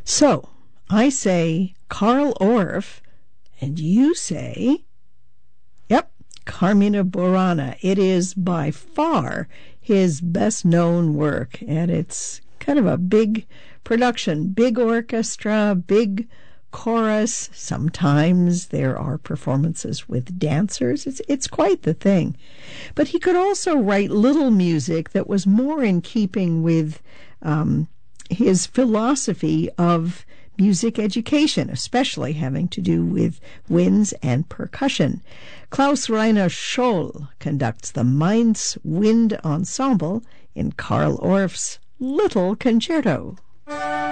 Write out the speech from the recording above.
So I say Carl Orff, and you say, yep, Carmina Burana. It is by far his best-known work, and it's kind of a big production, big orchestra, big chorus. Sometimes there are performances with dancers. It's quite the thing. But he could also write little music that was more in keeping with his philosophy of music education, especially having to do with winds and percussion. Klaus Rainer Scholl conducts the Mainz Wind Ensemble in Carl Orff's Little Concerto.